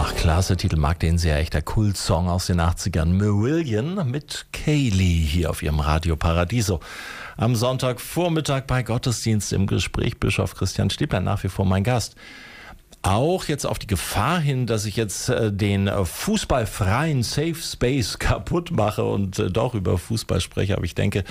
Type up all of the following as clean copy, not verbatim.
Klasse Titel, mag den sehr, echter Kult-Song aus den 80ern. Marillion mit Kaylee hier auf ihrem Radio Paradiso. Am Sonntagvormittag bei Gottesdienst im Gespräch Bischof Christian Stieblein, nach wie vor mein Gast. Auch jetzt auf die Gefahr hin, dass ich jetzt den fußballfreien Safe Space kaputt mache und doch über Fußball spreche. Aber ich denke,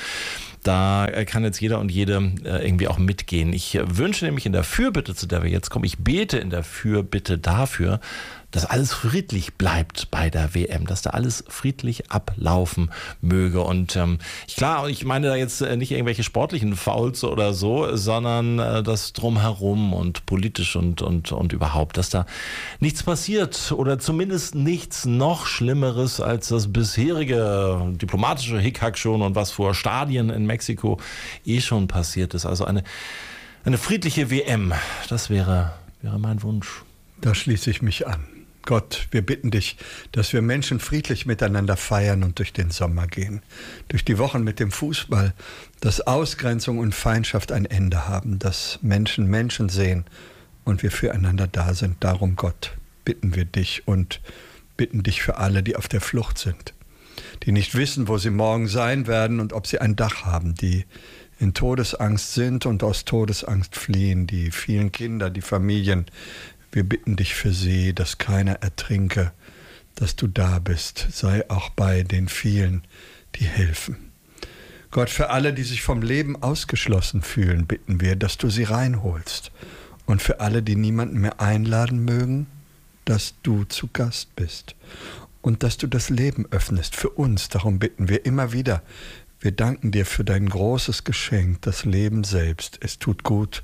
da kann jetzt jeder und jede irgendwie auch mitgehen. Ich wünsche nämlich in der Fürbitte, zu der wir jetzt kommen, ich bete in der Fürbitte dafür, dass alles friedlich bleibt bei der WM, dass da alles friedlich ablaufen möge. Und klar, ich meine da jetzt nicht irgendwelche sportlichen Fouls oder so, sondern das Drumherum und politisch und überhaupt, dass da nichts passiert oder zumindest nichts noch Schlimmeres als das bisherige diplomatische Hickhack schon und was vor Stadien in Mexiko schon passiert ist. Also eine friedliche WM, das wäre mein Wunsch. Da schließe ich mich an. Gott, wir bitten dich, dass wir Menschen friedlich miteinander feiern und durch den Sommer gehen. Durch die Wochen mit dem Fußball, dass Ausgrenzung und Feindschaft ein Ende haben, dass Menschen sehen und wir füreinander da sind. Darum, Gott, bitten wir dich und bitten dich für alle, die auf der Flucht sind, die nicht wissen, wo sie morgen sein werden und ob sie ein Dach haben, die in Todesangst sind und aus Todesangst fliehen, die vielen Kinder, die Familien. Wir bitten dich für sie, dass keiner ertrinke, dass du da bist. Sei auch bei den vielen, die helfen. Gott, für alle, die sich vom Leben ausgeschlossen fühlen, bitten wir, dass du sie reinholst. Und für alle, die niemanden mehr einladen mögen, dass du zu Gast bist. Und dass du das Leben öffnest für uns. Darum bitten wir immer wieder. Wir danken dir für dein großes Geschenk, das Leben selbst. Es tut gut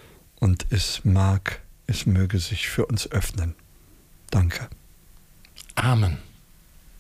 und es möge sich für uns öffnen. Danke. Amen.